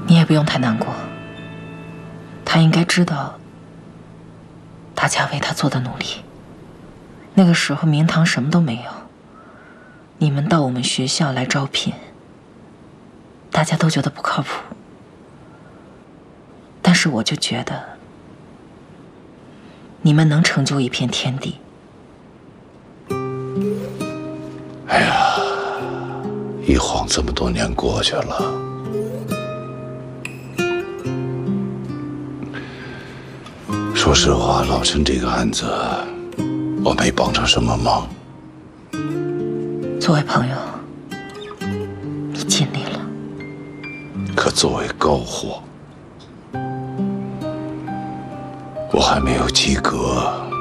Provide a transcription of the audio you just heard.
你也不用太难过，他应该知道大家为他做的努力。那个时候明堂什么都没有，你们到我们学校来招聘，大家都觉得不靠谱，但是我就觉得你们能成就一片天地。 哎呀，一晃这么多年过去了，说实话，老陈这个案子，我没帮上什么忙。 作为朋友，你尽力了。 可作为高货，我还没有及格。